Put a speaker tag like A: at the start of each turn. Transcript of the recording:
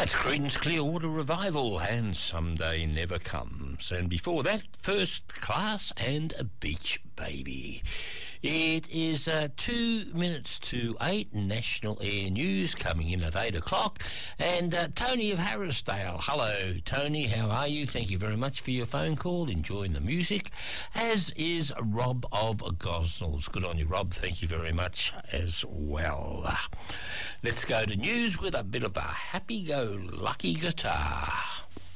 A: That's Creedence Clearwater Revival and Someday Never Comes. And before that, First Class and a Beach Baby. It is 2 minutes to 8, National Air News coming in at 8 o'clock. And Tony of Harrisdale. Hello, Tony. How are you? Thank you very much for your phone call. Enjoying the music. As is Rob of Gosnells. Good on you, Rob. Thank you very much as well. Let's go to news with a bit of a happy-go-lucky guitar.